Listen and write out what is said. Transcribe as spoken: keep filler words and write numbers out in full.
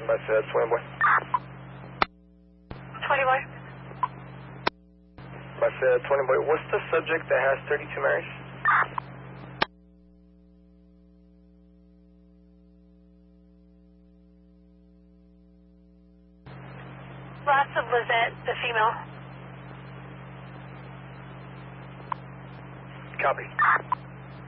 Bus uh, twenty boy. twenty boy. Bus uh, twenty boy, what's the subject that has thirty-two Marys? Last of Lizette, the female. Copy.